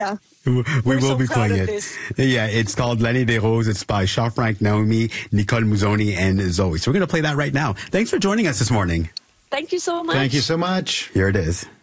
Yeah. We will so be proud playing of it. this. Yeah, it's called L'Année des Roses. It's by Shaw-Frank, Naomi, Nicole Muzzoni, and Zoe. So we're going to play that right now. Thanks for joining us this morning. Thank you so much. Thank you so much. Here it is.